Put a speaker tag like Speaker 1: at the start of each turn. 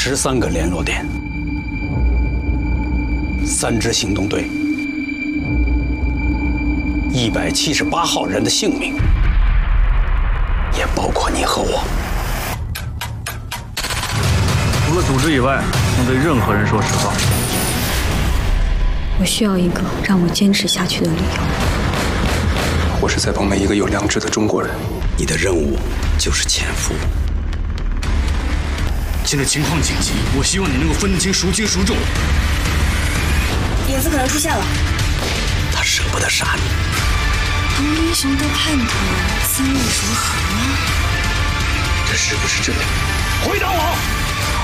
Speaker 1: 13个联络点，3支行动队，178号人的性命，也包括你和我。
Speaker 2: 除了组织以外，能对任何人说实话。
Speaker 3: 我需要一个让我坚持下去的理由。
Speaker 4: 我是在帮每一个有良知的中国人。
Speaker 5: 你的任务就是潜伏。
Speaker 6: 现在情况紧急，我希望你能够分清孰轻孰重。
Speaker 7: 影子可能出现了，
Speaker 5: 他舍不得杀你。
Speaker 7: 当英雄的叛徒，三位如何？
Speaker 5: 这是不是真的？
Speaker 6: 回答我！